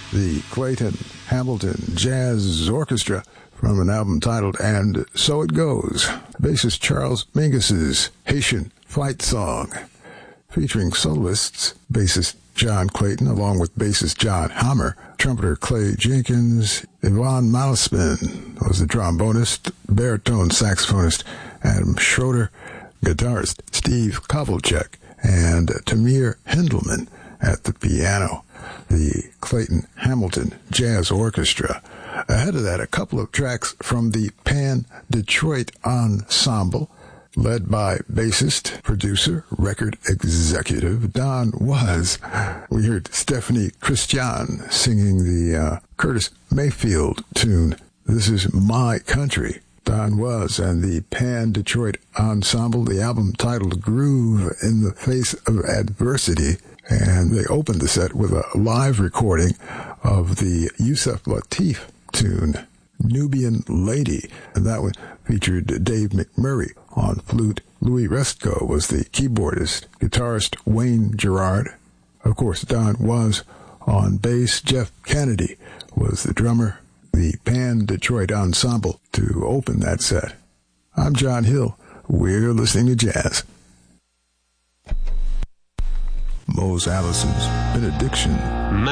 the Clayton Hamilton Jazz Orchestra from an album titled And So It Goes. Bassist Charles Mingus's Haitian Fight Song, featuring soloists, bassist John Clayton, along with bassist John Hammer, trumpeter Clay Jenkins, Yvonne Malaspin was the trombonist, baritone saxophonist Adam Schroeder, guitarist Steve Kovalchuk, and Tamir Hendelman at the piano. The Clayton Hamilton Jazz Orchestra. Ahead of that, a couple of tracks from the Pan Detroit Ensemble, led by bassist, producer, record executive Don Was. We heard Stephanie Christian singing the Curtis Mayfield tune, This Is My Country. Don Was and the Pan Detroit Ensemble, the album titled Groove in the Face of Adversity. And they opened the set with a live recording of the Yusef Lateef tune, Nubian Lady. And that one featured Dave McMurray on flute. Louis Restko was the keyboardist. Guitarist Wayne Gerard. Of course, Don Was on bass. Jeff Kennedy was the drummer. The Pan Detroit Ensemble to open that set. I'm John Hill. We're listening to jazz. Mose Allison's Benediction.